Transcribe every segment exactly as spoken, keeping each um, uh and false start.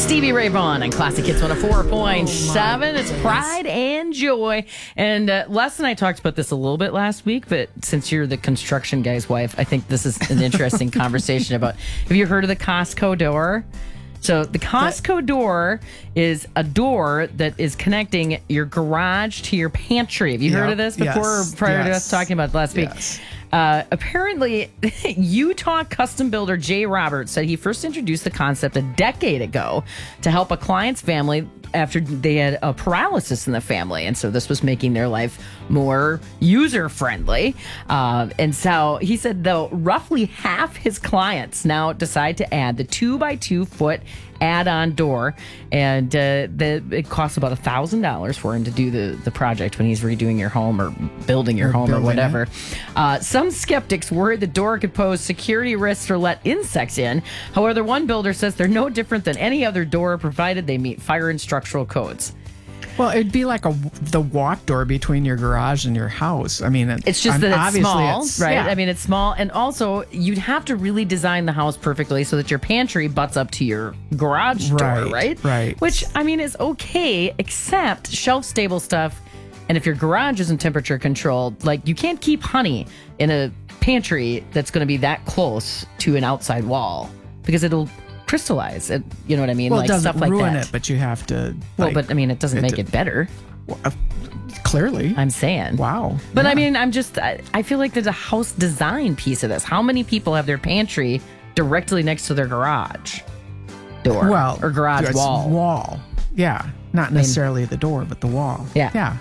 Stevie Ray Vaughan on Classic Hits one oh four point seven. Oh, it's Pride and Joy. And uh, Les and I talked about this a little bit last week, but since you're the construction guy's wife, I think this is an interesting conversation about, have you heard of the Costco door? So the Costco door is a door that is connecting your garage to your pantry. Have you Yep. heard of this before Yes. or prior to Yes. us talking about it last week? Yes. Uh, apparently, Utah custom builder Jay Roberts said he first introduced the concept a decade ago to help a client's family after they had a paralysis in the family. And so this was making their life more user-friendly. Uh, and so he said, though, roughly half his clients now decide to add the two by two foot add-on door, and uh, the, it costs about a thousand dollars for him to do the, the project when he's redoing your home or building your Or home or building whatever. it. Uh, some skeptics worried the door could pose security risks or let insects in. However, one builder says they're no different than any other door, provided they meet fire and structural codes. Well, it'd be like a the walk door between your garage and your house. I mean, It's just that it's obviously small, it's- right? yeah. I mean, it's small. And also, you'd have to really design the house perfectly so that your pantry butts up to your garage door, Right, right? right. Which, I mean, is okay, except shelf-stable stuff. And if your garage isn't temperature controlled, like, you can't keep honey in a pantry that's going to be that close to an outside wall because it'll crystallize. It, you know what I mean? well, like it doesn't stuff like ruin that. it, but you have to. Well, like, but I mean, it doesn't it make d- it better. uh, clearly. I'm saying. Wow. But Yeah. I mean, I'm just, I, I feel like there's a house design piece of this. How many people have their pantry directly next to their garage door well, or garage it's wall? Wall. Yeah, not necessarily the door, but the wall. Yeah. Yeah.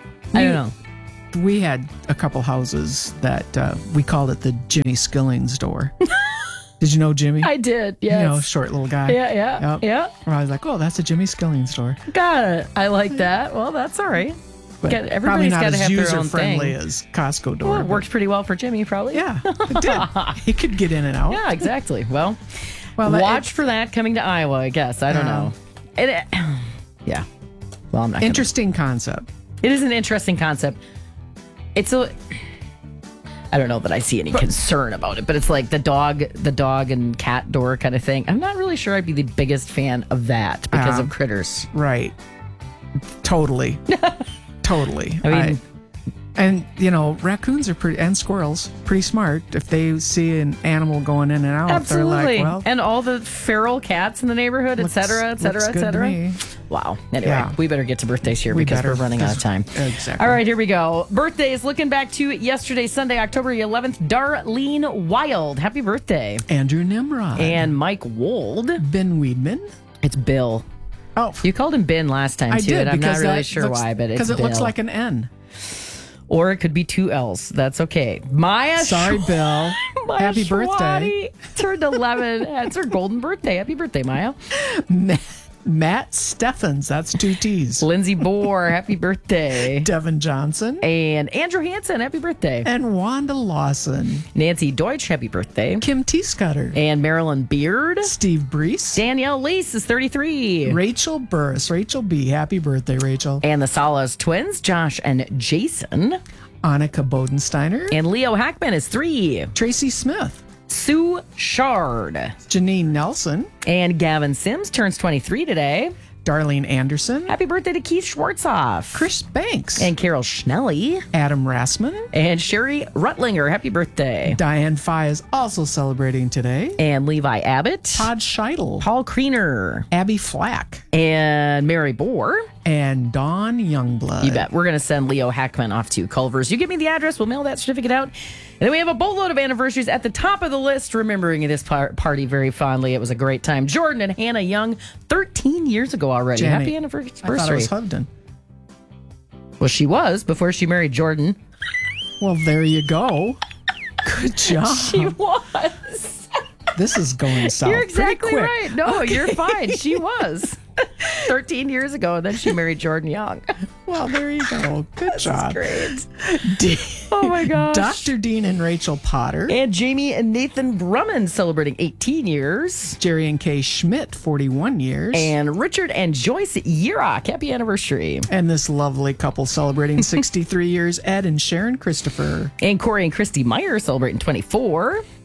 I We- don't know. We had a couple houses that uh, we called it the Jimmy Skillings door. Did you know Jimmy? I did, yes. You know, short little guy. Yeah, yeah, Yep. yeah. Where I was like, oh, that's a Jimmy Skillings door. Got it. I like that. Well, that's all right. But Got- probably everybody's not got to as have their user own friendly thing. as Costco door. Well, it but- worked pretty well for Jimmy, probably. Yeah, it did. He could get in and out. Yeah, exactly. Well, Well, that- watch for that coming to Iowa, I guess. I don't Yeah. know. It, yeah. Well, I'm not gonna- Interesting concept. It is an interesting concept. It's a. I don't know that I see any concern about it, but it's like the dog, the dog and cat door kind of thing. I'm not really sure I'd be the biggest fan of that because Um, of critters. Right. Totally. totally. I mean, and you know, raccoons are pretty, and squirrels, pretty smart. If they see an animal going in and out, absolutely. they're like, well, And all the feral cats in the neighborhood, et looks- cetera, et cetera, looks et good to cetera. me. Wow. Anyway, Yeah. we better get to birthdays here We because better, we're running out of time. Exactly. All right, here we go. Birthdays. Looking back to yesterday, Sunday, October eleventh. Darlene Wild. Happy birthday. Andrew Nimrod. And Mike Wold. Ben Weedman. It's Bill. Oh, You called him Ben last time I too, did. and I'm not because really that sure looks- why, but it's because it looks Bill. like an N. Or it could be two L's. That's okay. Maya. Sorry, Schwa- Bill. Maya Happy birthday. Schwati turned eleven. It's her golden birthday. Happy birthday, Maya. Matt Steffens. That's two T's. Lindsay Bohr. Happy birthday. Devin Johnson. And Andrew Hansen. Happy birthday. And Wanda Lawson. Nancy Deutsch. Happy birthday. Kim T. Scudder. And Marilyn Beard. Steve Brees. Danielle Lease is thirty-three. Rachel Burris. Rachel B. Happy birthday, Rachel. And the Salas twins, Josh and Jason. Annika Bodensteiner. And Leo Hackman is three. Tracy Smith. Sue Shard. Janine Nelson. And Gavin Sims turns twenty-three today. Darlene Anderson. Happy birthday to Keith Schwartzoff. Chris Banks. And Carol Schnelly. Adam Rassman. And Sherry Rutlinger. Happy birthday. Diane Fye is also celebrating today. And Levi Abbott. Todd Scheidel. Paul Kreener. Abby Flack. And Mary Bohr. And Dawn Youngblood. You bet. We're going to send Leo Hackman off to Culver's. You give me the address, we'll mail that certificate out. And then we have a boatload of anniversaries at the top of the list, remembering this par- party very fondly. It was a great time. Jordan and Hannah Young, thirteen years ago already. Jenny, Happy anniversary. I thought it was Hubden. Well, she was before she married Jordan. Well, there you go. Good job. She was. This is going south. You're pretty exactly quick. right. No, you're fine. She was. thirteen years ago, and then she married Jordan Young. Well, there you go. Good This job. is great. D- Oh, my gosh. Doctor Dean and Rachel Potter. And Jamie and Nathan Brumman celebrating eighteen years. Jerry and Kay Schmidt, forty-one years. And Richard and Joyce Yerock. Happy anniversary. And this lovely couple celebrating sixty-three years, Ed and Sharon Christopher. And Corey and Christy Meyer celebrating twenty-four.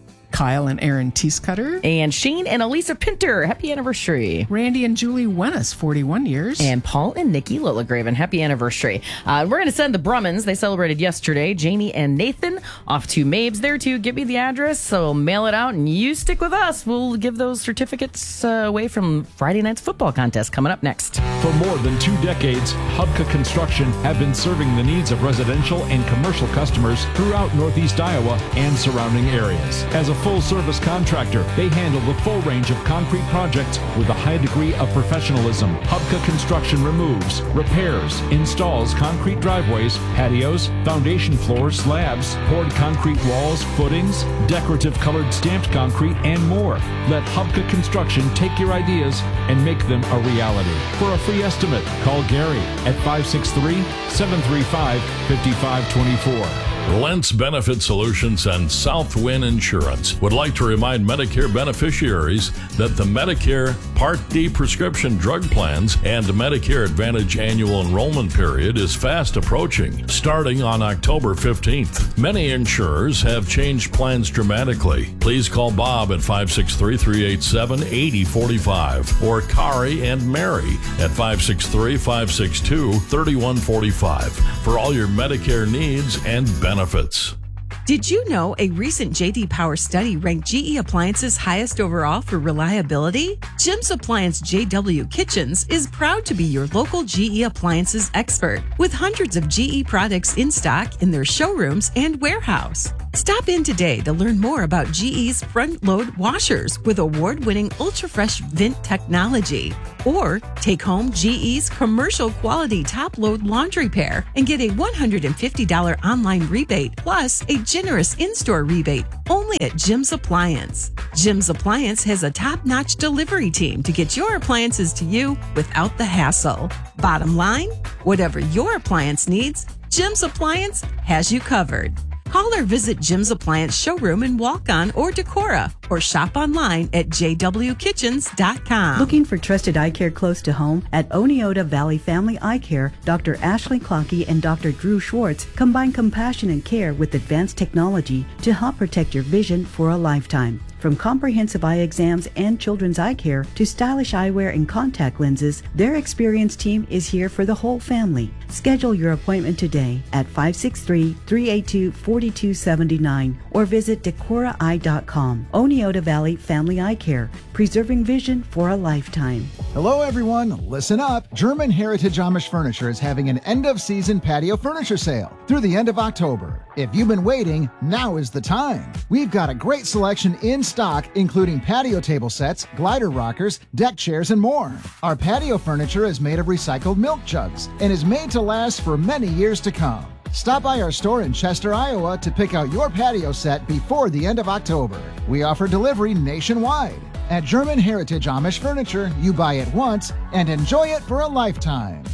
Kyle and Aaron Teescutter. And Shane and Elisa Pinter, happy anniversary. Randy and Julie Wennis, forty-one years. And Paul and Nikki Lillagraven, happy anniversary. Uh, we're going to send the Brummans. They celebrated yesterday. Jamie and Nathan off to Mabes there too. Give me the address, so mail it out, and you stick with us. We'll give those certificates uh, away from Friday night's football contest coming up next. For more than two decades, Hubka Construction have been serving the needs of residential and commercial customers throughout Northeast Iowa and surrounding areas. As a full-service contractor, they handle the full range of concrete projects with a high degree of professionalism. Hubka Construction removes, repairs, installs concrete driveways, patios, foundation floors, slabs, poured concrete walls, footings, decorative colored stamped concrete, and more. Let Hubka Construction take your ideas and make them a reality. For a free estimate, call Gary at five six three, seven three five, five five two four. Lentz Benefit Solutions and Southwind Insurance would like to remind Medicare beneficiaries that the Medicare Part D prescription drug plans and Medicare Advantage annual enrollment period is fast approaching, starting on October fifteenth. Many insurers have changed plans dramatically. Please call Bob at five six three, three eight seven, eight zero four five or Kari and Mary at five six three, five six two, three one four five for all your Medicare needs and benefits. benefits. Did you know a recent J D Power study ranked G E Appliances highest overall for reliability? Jim's Appliance J W Kitchens is proud to be your local G E Appliances expert with hundreds of G E products in stock in their showrooms and warehouse. Stop in today to learn more about G E's front-load washers with award-winning ultra-fresh vent technology. Or take home G E's commercial-quality top-load laundry pair and get a one hundred fifty dollars online rebate plus a generous in-store rebate only at Jim's Appliance. Jim's Appliance has a top-notch delivery team to get your appliances to you without the hassle. Bottom line, whatever your appliance needs, Jim's Appliance has you covered. Call or visit Jim's Appliance showroom in Walk-On or Decorah, or shop online at j w kitchens dot com. Looking for trusted eye care close to home? At Oneota Valley Family Eye Care, Doctor Ashley Clockey and Doctor Drew Schwartz combine compassion and care with advanced technology to help protect your vision for a lifetime. From comprehensive eye exams and children's eye care to stylish eyewear and contact lenses, their experienced team is here for the whole family. Schedule your appointment today at five six three, three eight two, four two seven nine or visit decorah eye dot com. Oneota Valley Family Eye Care, preserving vision for a lifetime. Hello everyone, listen up. German Heritage Amish Furniture is having an end-of-season patio furniture sale through the end of October. If you've been waiting, now is the time. We've got a great selection in stock, including patio table sets, glider rockers, deck chairs, and more. Our patio furniture is made of recycled milk jugs and is made to last for many years to come. Stop by our store in Chester, Iowa to pick out your patio set before the end of October. We offer delivery nationwide. At German Heritage Amish Furniture, you buy it once and enjoy it for a lifetime.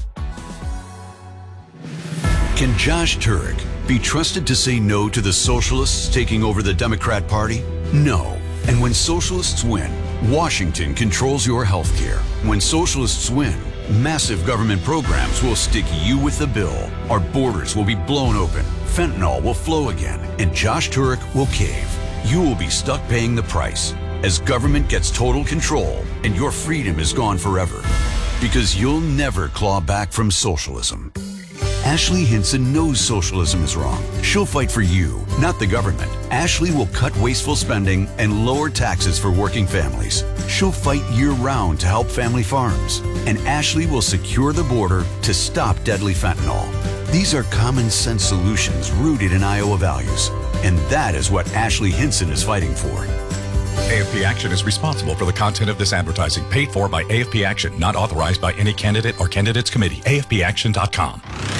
Can Josh Turek be trusted to say no to the socialists taking over the Democrat Party? No. And when socialists win, Washington controls your health care. When socialists win, massive government programs will stick you with the bill. Our borders will be blown open, fentanyl will flow again, and Josh Turek will cave. You will be stuck paying the price as government gets total control and your freedom is gone forever. Because you'll never claw back from socialism. Ashley Hinson knows socialism is wrong. She'll fight for you, not the government. Ashley will cut wasteful spending and lower taxes for working families. She'll fight year-round to help family farms. And Ashley will secure the border to stop deadly fentanyl. These are common-sense solutions rooted in Iowa values. And that is what Ashley Hinson is fighting for. A F P Action is responsible for the content of this advertising, paid for by A F P Action, not authorized by any candidate or candidates committee. A F P action dot com.